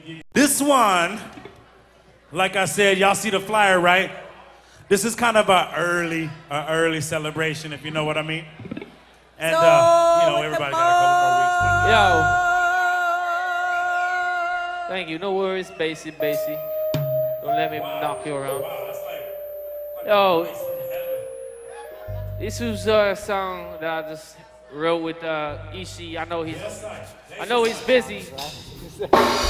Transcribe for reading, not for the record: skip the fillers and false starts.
This one, like I said, y'all see the flyer, right? This is kind of a early celebration, if you know what I mean. And everybody got a couple more weeks. Yo. Thank you. No worries, Basie. Don't let me knock you around. Yo, this was a song that I just wrote with Ishi. I know he's busy.